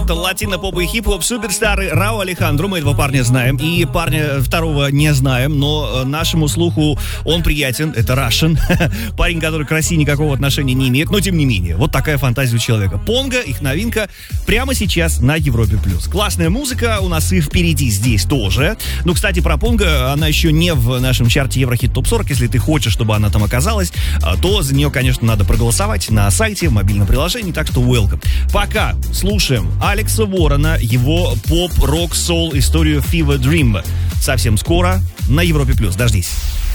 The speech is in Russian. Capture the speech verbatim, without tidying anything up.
Это латино-поп и хип-хоп суперстары Рау Алехандро. Мы этого парня знаем. И парня второго не знаем, но нашему слуху он приятен. Это Russian. Парень, который к России никакого отношения не имеет, но тем не менее. Вот такая фантазия у человека. Понго, их новинка, прямо сейчас на Европе+. Классная музыка у нас и впереди здесь тоже. Ну, кстати, про Понго, она еще не в нашем чарте Еврохит топ сорок. Если ты хочешь, чтобы она там оказалась, то за нее, конечно, надо проголосовать на сайте, в мобильном приложении, так что welcome. Пока слушаем Алекса Ворона, его поп-рок-соул историю Fever Dream. Совсем скоро на Европе+. Дождись.